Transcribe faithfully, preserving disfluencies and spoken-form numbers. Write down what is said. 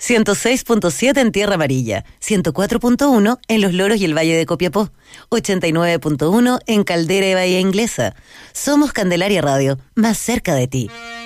ciento seis punto siete en Tierra Amarilla, ciento cuatro punto uno en Los Loros y el Valle de Copiapó, ochenta y nueve punto uno en Caldera y Bahía Inglesa. Somos Candelaria Radio, más cerca de ti.